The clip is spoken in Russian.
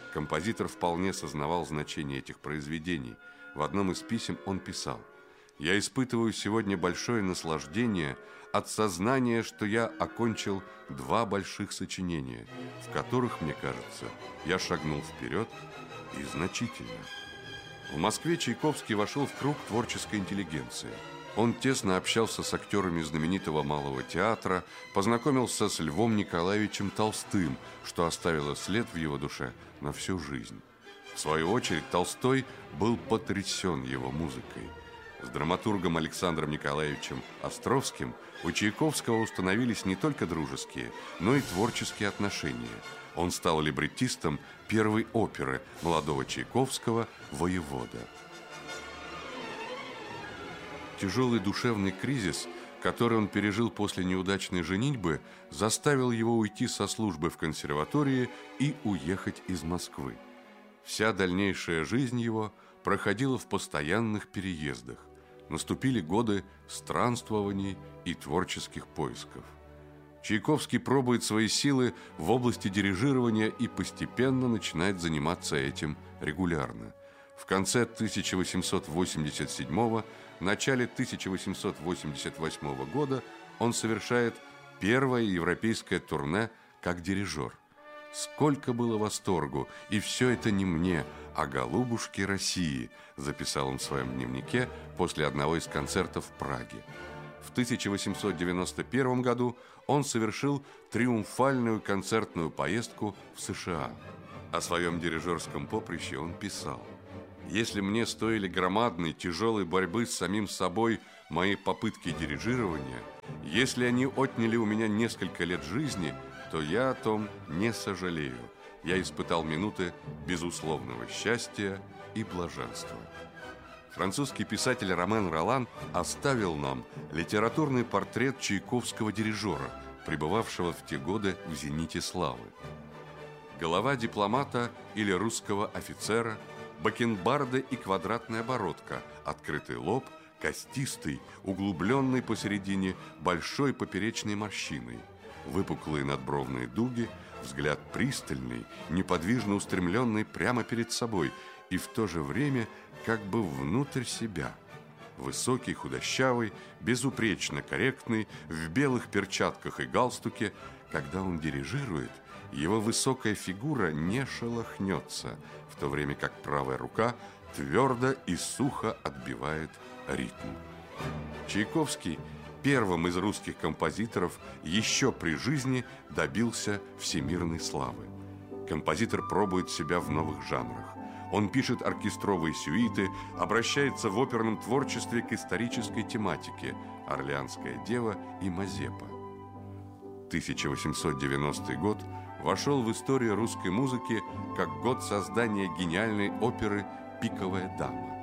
Композитор вполне сознавал значение этих произведений. В одном из писем он писал: «Я испытываю сегодня большое наслаждение от сознания, что я окончил 2 больших сочинения, в которых, мне кажется, я шагнул вперед и значительно». В Москве Чайковский вошел в круг творческой интеллигенции. Он тесно общался с актерами знаменитого Малого театра, познакомился с Львом Николаевичем Толстым, что оставило след в его душе на всю жизнь. В свою очередь, Толстой был потрясен его музыкой. С драматургом Александром Николаевичем Островским у Чайковского установились не только дружеские, но и творческие отношения. Он стал либреттистом первой оперы молодого Чайковского «Воевода». Тяжелый душевный кризис, который он пережил после неудачной женитьбы, заставил его уйти со службы в консерватории и уехать из Москвы. Вся дальнейшая жизнь его проходила в постоянных переездах. Наступили годы странствований и творческих поисков. Чайковский пробует свои силы в области дирижирования и постепенно начинает заниматься этим регулярно. В конце 1887-го, начале 1888 года он совершает первое европейское турне как дирижер. «Сколько было восторгу, и все это не мне, а голубушке России», записал он в своем дневнике после одного из концертов в Праге. В 1891 году он совершил триумфальную концертную поездку в США. О своем дирижерском поприще он писал: «Если мне стоили громадной, тяжелой борьбы с самим собой мои попытки дирижирования, если они отняли у меня несколько лет жизни, то я о том не сожалею. Я испытал минуты безусловного счастья и блаженства». Французский писатель Ромен Ролан оставил нам литературный портрет чайковского дирижера, пребывавшего в те годы в зените славы. Голова дипломата или русского офицера, бакенбарды и квадратная бородка, открытый лоб, костистый, углубленный посередине большой поперечной морщиной, выпуклые надбровные дуги, взгляд пристальный, неподвижно устремленный прямо перед собой и в то же время как бы внутрь себя. Высокий, худощавый, безупречно корректный, в белых перчатках и галстуке. Когда он дирижирует, его высокая фигура не шелохнется, в то время как правая рука твердо и сухо отбивает ритм. Чайковский первым из русских композиторов еще при жизни добился всемирной славы. Композитор пробует себя в новых жанрах. Он пишет оркестровые сюиты, обращается в оперном творчестве к исторической тематике «Орлеанская дева» и «Мазепа». 1890 год вошел в историю русской музыки как год создания гениальной оперы «Пиковая дама».